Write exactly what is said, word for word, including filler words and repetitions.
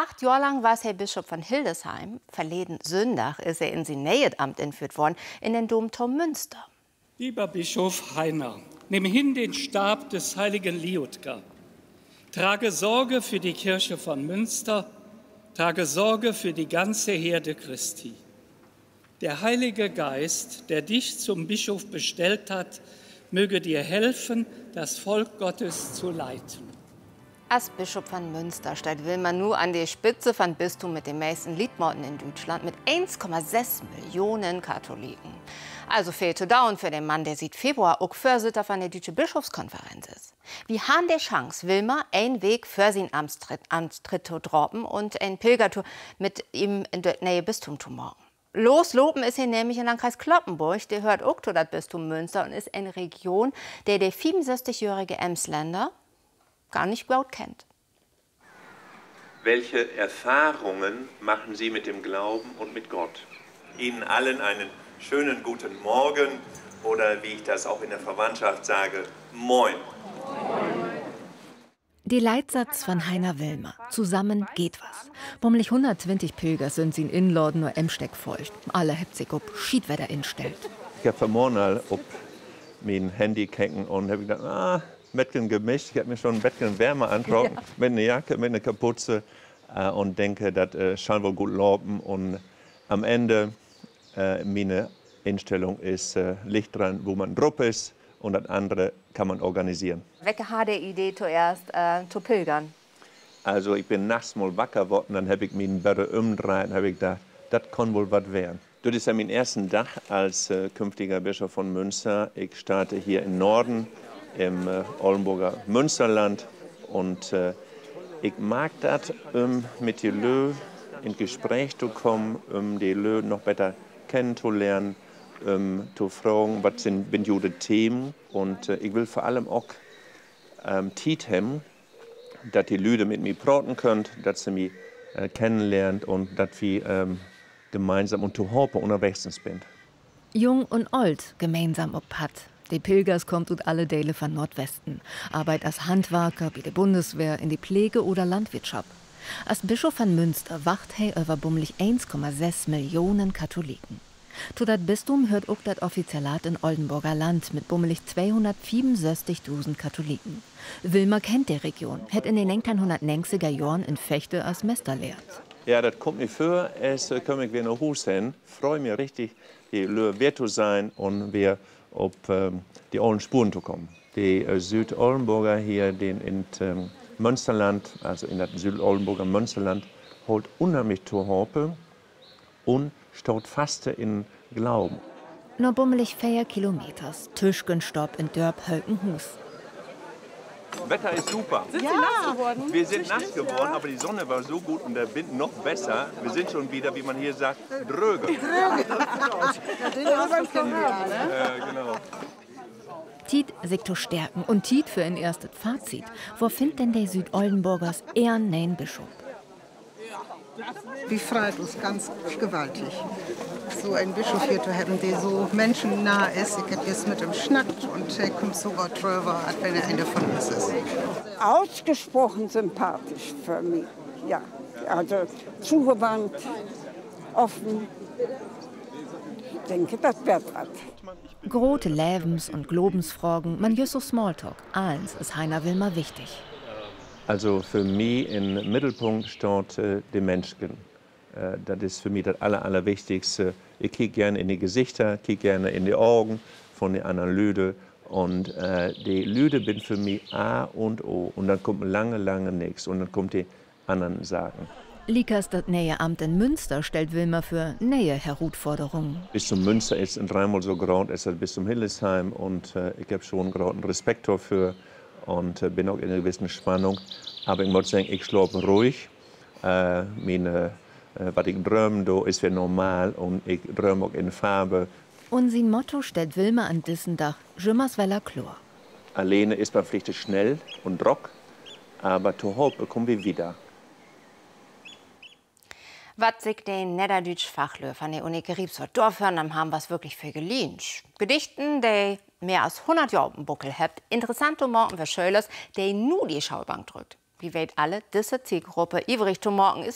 Acht Jahre lang war er Bischof von Hildesheim. Verleden Sonntag ist er in sein neues Amt entführt worden, in den Domturm Münster. Lieber Bischof Heiner, nimm hin den Stab des heiligen Liudger. Trage Sorge für die Kirche von Münster, trage Sorge für die ganze Herde Christi. Der Heilige Geist, der dich zum Bischof bestellt hat, möge dir helfen, das Volk Gottes zu leiten. Als Bischof von Münster stellt Wilmer nur an die Spitze von Bistum mit den meisten Liedmorden in Deutschland mit eins Komma sechs Millionen Katholiken. Also fehlte Down für den Mann, der seit Februar auch Vorsitter von der Deutschen Bischofskonferenz ist. Wie haben der Chance, Wilmer einen Weg für sein Amtstritt, Amtstritt zu droppen und eine Pilgertour mit ihm in der Nähe Bistum zu machen? Losloben ist hier nämlich in Landkreis Cloppenburg, der hört auch zu das Bistum Münster und ist eine Region, der der siebenundsechzigjährige Emsländer gar nicht gut kennt. Welche Erfahrungen machen Sie mit dem Glauben und mit Gott? Ihnen allen einen schönen guten Morgen oder wie ich das auch in der Verwandtschaft sage, Moin. Die Leitsatz von Heiner Wilmer. Zusammen geht was. Bummelig hundertzwanzig Pilger sind sie in Inlorden nur Emsteck feucht. Alle hebt sich ob Schiedwetter instellt. Ich habe vermornal ob mein Handy kecken und habe gedacht, ah, Bettchen gemischt. Ich habe mir schon ein Bettchen wärmer angetroffen, ja. Mit einer Jacke, mit einer Kapuze äh, und denke, das äh, soll wohl gut laufen. Und am Ende, äh, meine Einstellung ist äh, Licht dran, wo man drauf ist und das andere kann man organisieren. Welche hat die Idee zuerst äh, zu pilgern? Also ich bin nachts mal wacker geworden, dann habe ich mich in Börde umgedreht und habe gedacht, das kann wohl was werden. Das ist ja mein ersten Tag als äh, künftiger Bischof von Münster. Ich starte hier im Norden, im äh, Oldenburger Münsterland. Und äh, ich mag das, um mit den Leuten in Gespräch zu kommen, um die Leute noch besser kennenzulernen, um zu fragen, was sind die Themen. Und äh, ich will vor allem auch ähm, Zeit haben, dass die Leute mit mir praten können, dass sie mich äh, kennenlernen und dass wir ähm, gemeinsam und zu Hoppe unterwegs sind. Jung und alt gemeinsam ob hat. Die Pilgers kommt aus alle Teile von Nordwesten. Arbeit als Handwerker, bei der Bundeswehr, in die Pflege oder Landwirtschaft. Als Bischof von Münster wacht er über bummelig eins Komma sechs Millionen Katholiken. Zu das Bistum hört auch das Offizialat in Oldenburger Land mit bummelig zweihundertvierundsechzigtausend Katholiken. Wilmer kennt die Region, hat in den neunzehnhundertneunziger Jahren in Fechte als Mester lehrt. Ja, das kommt mir vor, es komme ich wieder nach Hause hin. Freue mich richtig, die Leute wert zu sein und wir auf ähm, die alten Spuren zu kommen. Die äh, Südoldenburger hier den in ähm, Münsterland, also in das Südoldenburger Münsterland, holt unheimlich zu Hoppe und staut fast in Glauben. Nur bummelig vier Kilometers, Tischgenstopp in Dörp-Hölkenhus. Wetter ist super. Sind ja. Sie nass geworden? Wir sind nass geworden, ja. Aber die Sonne war so gut und der Wind noch besser. Wir sind schon wieder, wie man hier sagt, dröge. Dröge. Ja, den Übergang kennen wir, ne? Ja, genau. Tiet sich zu stärken und Tiet für ein erstes Fazit. Wo findet denn der Südoldenburgers eher neuen Bischof? Wie freut uns ganz gewaltig, so einen Bischof hier zu haben, der so menschennah ist. Ich habe jetzt mit ihm schnackt und er kommt sogar drüber, als wenn er einer von uns ist. Ausgesprochen sympathisch für mich, ja. Also zugewandt, offen. Ich denke, das wird was. Grote Lebens- und Globensfragen, man just so Smalltalk. Eins ist Heiner Wilmer wichtig. Also für mich im Mittelpunkt steht äh, die Menschen. Äh, das ist für mich das Aller, Allerwichtigste. Ich kicke gerne in die Gesichter, kicke gerne in die Augen von den anderen Leuten. Und äh, die Leute sind für mich A und O. Und dann kommt lange, lange nichts. Und dann kommt die anderen Sachen. Likas das nähe Amt in Münster stellt Wilmer für nähe Herausforderungen. Bis zum Münster ist es dreimal so groß als bis zum Hildesheim. Und äh, ich habe schon großen Respekt dafür. Und äh, bin auch in einer gewissen Spannung. Aber ich muss sagen, ich schlafe ruhig. Äh, meine, äh, was ich träume, da ist für normal und ich träume auch in Farbe. Und sein Motto stellt Wilmer an diesem Tag, Jümmers Weller Chlor. Alleine ist man vielleicht schnell und drock, aber zu Hause kommen wir wieder. Was sich den Niederdütsch Fachlöhr von der Uni Geribswort Dorfhörn am haben, was wirklich für geliehen. Gedichten, die mehr als hundert Jahre im Buckel habt, interessante Morgen für Schölers, die nur die Schaubank drückt. Wie weit alle, diese Zielgruppe ivrig zu morgen ist,